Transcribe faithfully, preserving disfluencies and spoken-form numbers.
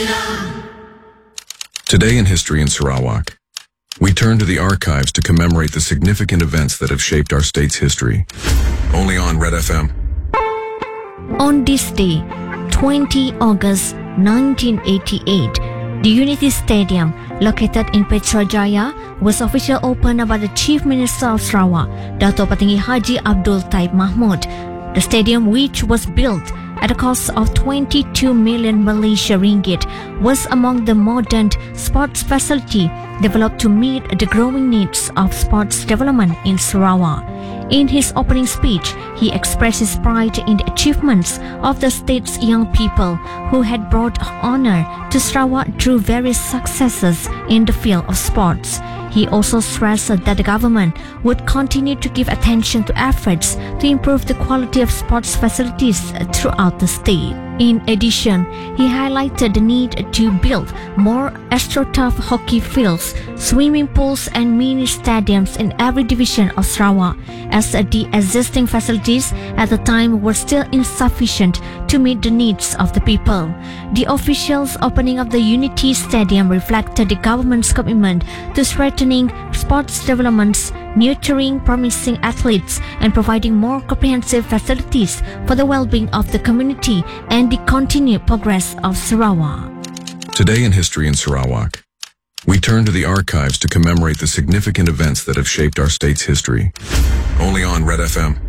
Today in History in Sarawak, we turn to the archives to commemorate the significant events that have shaped our state's history. Only on Red F M. On this day, twentieth of August nineteen eighty-eight, the Unity Stadium, located in Putrajaya, was officially opened by the Chief Minister of Sarawak, Dato' Patinggi Haji Abdul Taib Mahmud. The stadium, which was built at a cost of twenty-two million Malaysia ringgit, was among the modern sports facility developed to meet the growing needs of sports development in Sarawak. In his opening speech, he expressed his pride in the achievements of the state's young people who had brought honor to Sarawak through various successes in the field of sports. He also stressed that the government would continue to give attention to efforts to improve the quality of sports facilities throughout the state. In addition, he highlighted the need to build more AstroTurf hockey fields, swimming pools and mini stadiums in every division of Sarawak, as the existing facilities at the time were still insufficient to meet the needs of the people. The official opening of the Unity Stadium reflected the government's commitment to strengthening sports developments, nurturing promising athletes, and providing more comprehensive facilities for the well-being of the community and the continued progress of Sarawak. Today in History in Sarawak, we turn to the archives to commemorate the significant events that have shaped our state's history. Only on Red F M.